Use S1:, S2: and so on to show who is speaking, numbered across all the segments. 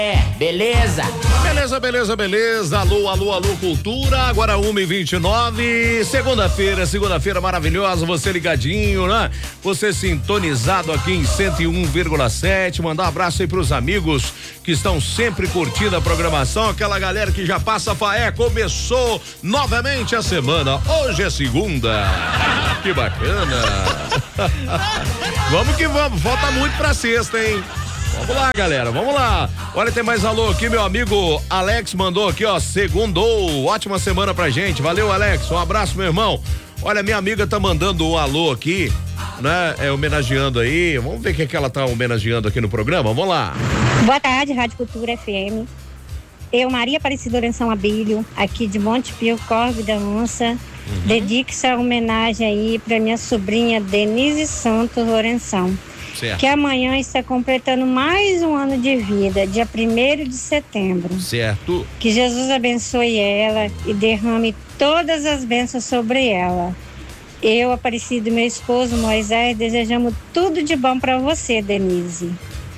S1: Beleza?
S2: Beleza. Alô, cultura. Agora 1h29. Segunda-feira maravilhosa. Você ligadinho, né? Você sintonizado aqui em 101,7. Mandar um abraço aí pros amigos que estão sempre curtindo a programação. Aquela galera que já passa faé. Começou novamente a semana. Hoje é segunda. Que bacana. Vamos que vamos. Falta muito pra sexta, hein? Vamos lá, galera, vamos lá. Olha, tem mais alô aqui, meu amigo Alex mandou aqui, ó, segundou. Ótima semana pra gente. Valeu, Alex. Um abraço, meu irmão. Olha, minha amiga tá mandando um alô aqui, né? Homenageando aí. Vamos ver o que ela tá homenageando aqui no programa. Vamos lá.
S3: Boa tarde, Rádio Cultura FM. Eu, Maria Aparecida Lourenção Abílio, aqui de Monte Pio, Corvo da Onça. Dedico essa homenagem aí pra minha sobrinha Denise Santos Lourenção.
S2: Certo.
S3: Que amanhã está completando mais um ano de vida, dia 1º de setembro.
S2: Certo.
S3: Que Jesus abençoe ela e derrame todas as bênçãos sobre ela. Eu, Aparecido, meu esposo Moisés, desejamos tudo de bom para você, Denise.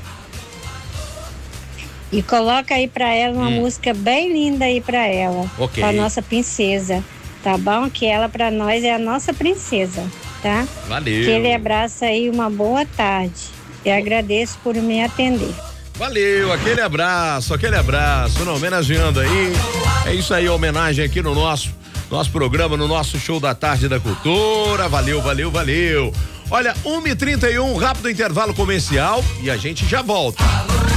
S3: E coloca aí para ela uma música bem linda aí para ela.
S2: Ok.
S3: Para nossa princesa, tá bom? Que ela para nós é a nossa princesa. Tá?
S2: Valeu.
S3: Aquele abraço aí, uma boa tarde. E agradeço por me atender.
S2: Valeu, aquele abraço, não, homenageando aí. É isso aí, homenagem aqui no nosso programa, no nosso show da tarde da cultura. Valeu. Olha, 1h31, rápido intervalo comercial e a gente já volta.